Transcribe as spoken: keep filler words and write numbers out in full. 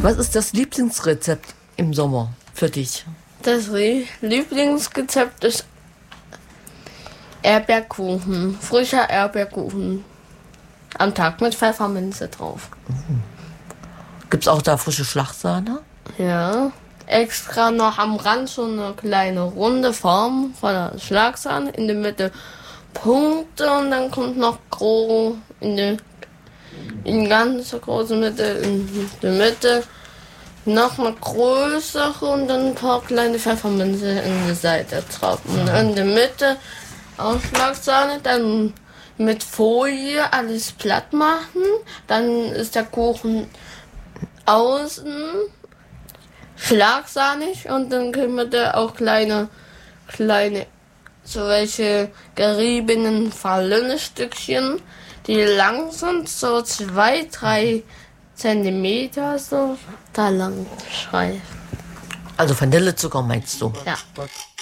Was ist das Lieblingsrezept im Sommer für dich? Das Lieblingsrezept ist Erdbeerkuchen, frischer Erdbeerkuchen. Am Tag mit Pfefferminze drauf. Mhm. Gibt es auch da frische Schlagsahne? Ja. Extra noch am Rand so eine kleine runde Form von der Schlagsahne. In der Mitte Punkte und dann kommt noch groß in der in ganz große Mitte, in der Mitte noch eine größere und dann ein paar kleine Pfefferminze in der Seite drauf. Und in der Mitte auch Schlagsahne, dann mit Folie alles platt machen. Dann ist der Kuchen außen schlagsahnig und dann können wir da auch kleine, kleine, so welche geriebenen Vanillestückchen, die lang sind, so zwei, drei Zentimeter so da lang schreiben. Also Vanillezucker meinst du? Ja.